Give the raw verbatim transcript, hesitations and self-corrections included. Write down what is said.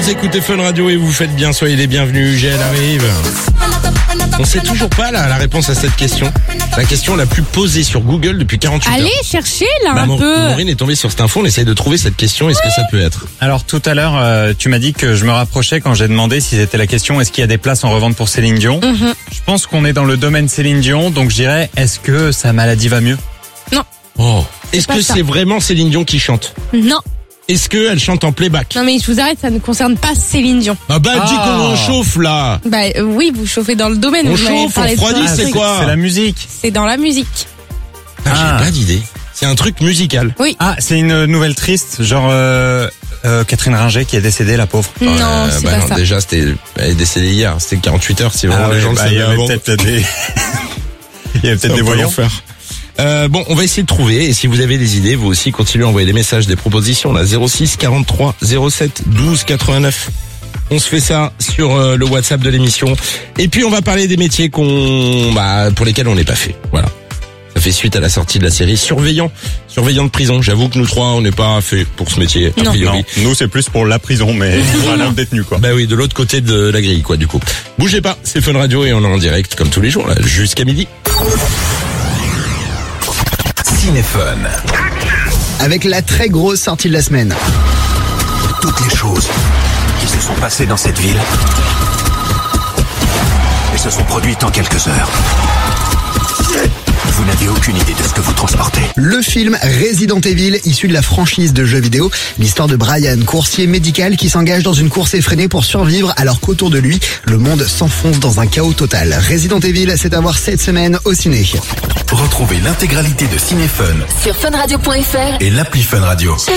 Vous écoutez Fun Radio et vous faites bien, soyez les bienvenus. G L arrive. On sait toujours pas là, la réponse à cette question. La question la plus posée sur Google depuis quarante-huit heures. Allez chercher là bah, un Maur- peu. Maureen est tombée sur cette info, on essaye de trouver cette question, est-ce que ça peut être? Alors tout à l'heure, euh, tu m'as dit que je me rapprochais quand j'ai demandé si c'était la question est-ce qu'il y a des places en revente pour Céline Dion. Mhm. Je pense qu'on est dans le domaine Céline Dion, donc je dirais est-ce que sa maladie va mieux? Oh. Est-ce pas que ça. c'est vraiment Céline Dion qui chante? Non, Est-ce qu'elle chante en playback? non mais je vous arrête, ça ne concerne pas Céline Dion. Ah bah dis Ah. qu'on chauffe là. Bah euh, oui, vous chauffez dans le domaine. On vous m'avez chauffe, on parlé de refroidit, ça. c'est quoi? C'est la musique. C'est dans la musique. Ah, Ah. J'ai pas d'idée. C'est un truc musical. Oui. Ah, c'est une nouvelle triste, genre euh, euh, Catherine Ringer qui est décédée, la pauvre. Non, Euh, c'est bah pas non, ça. déjà c'était, elle est décédée hier, c'était quarante-huit heures si vraiment Ah les ouais, gens le bah, savaient il y avait avant. peut-être des... il y avait C'est peut-être un des peu voyants. l'enfer. Euh, bon, on va essayer de trouver, et si vous avez des idées, vous aussi continuez à envoyer des messages, des propositions, là, zéro six quarante-trois zéro sept douze quatre-vingt-neuf. On se fait ça sur euh, le WhatsApp de l'émission. Et puis on va parler des métiers qu'on, bah, pour lesquels on n'est pas fait. Voilà. Ça fait suite à la sortie de la série Surveillant, Surveillant de prison. J'avoue que nous trois, on n'est pas fait pour ce métier, a Non. priori. Non, nous c'est plus pour la prison, mais voilà, le détenu quoi. Bah oui, de l'autre côté de la grille, quoi, du coup. Bougez pas, c'est Fun Radio et on est en direct, comme tous les jours, là, jusqu'à midi. Cinéphone. Avec la très grosse sortie de la semaine. Toutes les choses qui se sont passées dans cette ville et se sont produites en quelques heures. Vous n'avez aucune idée de ce que vous transportez. Le film Resident Evil, issu de la franchise de jeux vidéo. L'histoire de Brian, coursier médical qui s'engage dans une course effrénée pour survivre alors qu'autour de lui, le monde s'enfonce dans un chaos total. Resident Evil, c'est à voir cette semaine au ciné. Retrouvez l'intégralité de Cinéphone Sur funradio point f r et l'appli Fun Radio.